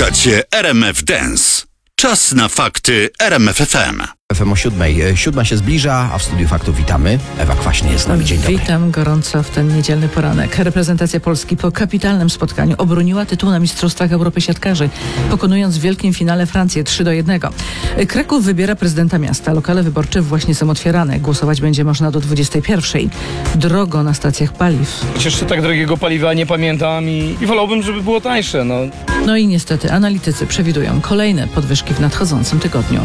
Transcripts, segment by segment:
Słuchacie RMF Dance. Czas na fakty RMF FM. FM o 7:00. 7:00 się zbliża, a w studiu faktów witamy. Ewa Kwaśnie jest z nami. Dzień dobry. Witam gorąco w ten niedzielny poranek. Reprezentacja Polski po kapitalnym spotkaniu obroniła tytuł na Mistrzostwach Europy Siatkarzy, pokonując w wielkim finale Francję 3-1. Kraków wybiera prezydenta miasta. Lokale wyborcze właśnie są otwierane. Głosować będzie można do 21:00. Drogo na stacjach paliw. Jeszcze tak drogiego paliwa nie pamiętam i wolałbym, żeby było tańsze. No i niestety analitycy przewidują kolejne podwyżki w nadchodzącym tygodniu.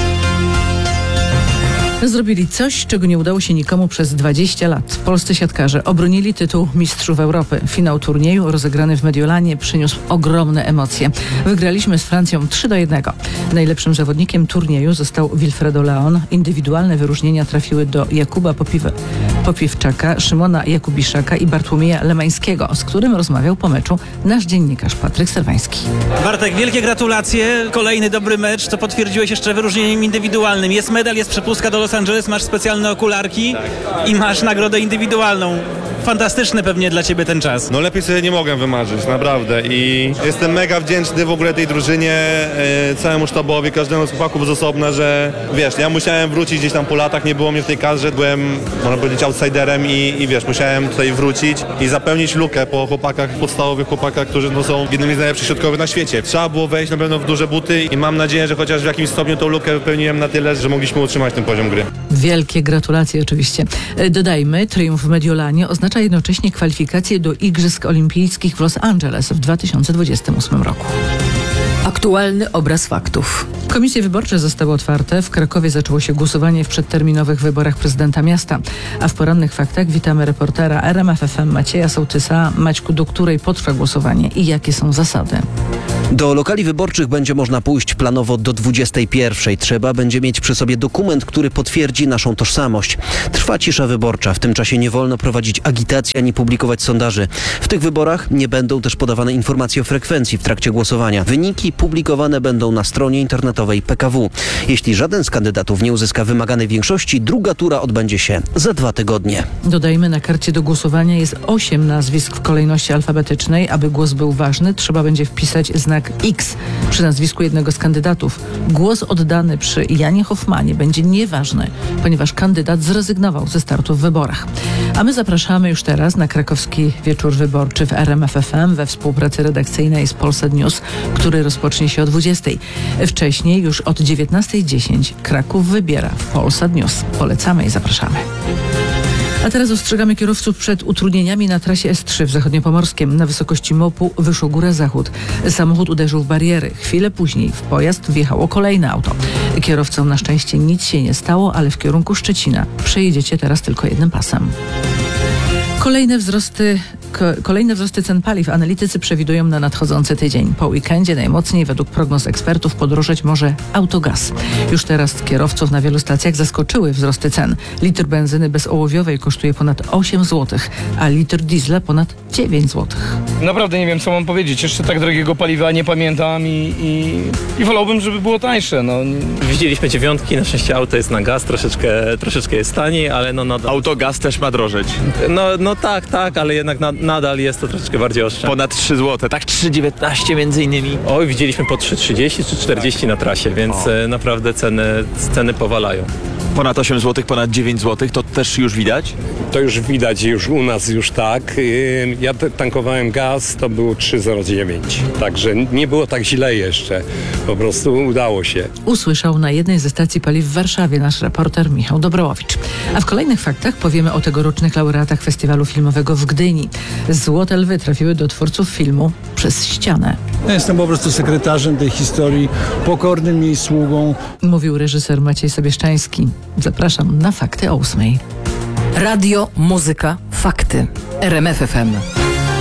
Zrobili coś, czego nie udało się nikomu przez 20 lat. Polscy siatkarze obronili tytuł Mistrzów Europy. Finał turnieju rozegrany w Mediolanie przyniósł ogromne emocje. Wygraliśmy z Francją 3-1. Najlepszym zawodnikiem turnieju został Wilfredo Leon. Indywidualne wyróżnienia trafiły do Jakuba Popiwczaka, Szymona Jakubiszaka i Bartłomieja Lemańskiego, z którym rozmawiał po meczu nasz dziennikarz Patryk Serwański. Bartek, wielkie gratulacje. Kolejny dobry mecz, co potwierdziłeś jeszcze wyróżnieniem indywidualnym. Jest medal, jest przepustka do Los Angeles, masz specjalne okularki i masz nagrodę indywidualną. Fantastyczny pewnie dla ciebie ten czas. No lepiej sobie nie mogłem wymarzyć, naprawdę. I jestem mega wdzięczny w ogóle tej drużynie, całemu sztabowi, każdemu z chłopaków z osobna, że wiesz, ja musiałem wrócić gdzieś tam po latach, nie było mnie w tej kadrze, byłem, można powiedzieć, outsiderem i wiesz, musiałem tutaj wrócić i zapełnić lukę po chłopakach, podstawowych chłopakach, którzy są jednymi z najlepszych środkowych na świecie. Trzeba było wejść na pewno w duże buty i mam nadzieję, że chociaż w jakimś stopniu tą lukę wypełniłem na tyle, że mogliśmy utrzymać ten poziom gry. Wielkie gratulacje oczywiście. Dodajmy, triumf w Mediolanie oznacza jednocześnie kwalifikacje do Igrzysk Olimpijskich w Los Angeles w 2028 roku. Aktualny obraz faktów. Komisje wyborcze zostały otwarte. W Krakowie zaczęło się głosowanie w przedterminowych wyborach prezydenta miasta. A w porannych faktach witamy reportera RMF FM Macieja Sołtysa. Maćku, do której potrwa głosowanie i jakie są zasady? Do lokali wyborczych będzie można pójść planowo do 21:00. Trzeba będzie mieć przy sobie dokument, który potwierdzi naszą tożsamość. Trwa cisza wyborcza. W tym czasie nie wolno prowadzić agitacji ani publikować sondaży. W tych wyborach nie będą też podawane informacje o frekwencji w trakcie głosowania. Wyniki publikowane będą na stronie internetowej PKW. Jeśli żaden z kandydatów nie uzyska wymaganej większości, druga tura odbędzie się za 2 tygodnie. Dodajmy, na karcie do głosowania jest 8 nazwisk w kolejności alfabetycznej. Aby głos był ważny, trzeba będzie wpisać znak X przy nazwisku jednego z kandydatów. Głos oddany przy Janie Hoffmanie będzie nieważny, ponieważ kandydat zrezygnował ze startu w wyborach. A my zapraszamy już teraz na krakowski wieczór wyborczy w RMF FM we współpracy redakcyjnej z Polsat News, który rozpocznie się o 20:00. Wcześniej, już od 19:10 Kraków wybiera w Polsat News. Polecamy i zapraszamy. A teraz ostrzegamy kierowców przed utrudnieniami na trasie S3 w Zachodniopomorskiem. Na wysokości MOP-u wyszło górę zachód. Samochód uderzył w bariery. Chwilę później w pojazd wjechało kolejne auto. Kierowcom na szczęście nic się nie stało, ale w kierunku Szczecina przejedziecie teraz tylko jednym pasem. Kolejne wzrosty cen paliw analitycy przewidują na nadchodzący tydzień. Po weekendzie najmocniej według prognoz ekspertów podrożeć może autogaz. Już teraz kierowców na wielu stacjach zaskoczyły wzrosty cen. Litr benzyny bezołowiowej kosztuje ponad 8 zł, a litr diesla ponad 9 zł. Naprawdę nie wiem, co mam powiedzieć. Jeszcze tak drogiego paliwa nie pamiętam i wolałbym, żeby było tańsze. Widzieliśmy 9, na szczęście auto jest na gaz, troszeczkę jest taniej, ale nadal... Autogaz też ma drożeć. No tak, ale jednak nadal jest to troszeczkę bardziej oszczędne. Ponad 3 zł, tak 3,19 między innymi. Oj, widzieliśmy po 3,30 czy 40 na trasie, więc naprawdę ceny powalają. Ponad 8 zł, ponad 9 zł, to też już widać? To już widać, już u nas już tak. Ja tankowałem gaz, to było 3,09. Także nie było tak źle jeszcze. Po prostu udało się. Usłyszał na jednej ze stacji paliw w Warszawie nasz reporter Michał Dobrołowicz. A w kolejnych faktach powiemy o tegorocznych laureatach festiwalu filmowego w Gdyni. Złote lwy trafiły do twórców filmu Przez ścianę. Ja jestem po prostu sekretarzem tej historii, pokornym jej sługą. Mówił reżyser Maciej Sobieszczański. Zapraszam na fakty o 8:00. Radio, muzyka, fakty. RMF FM.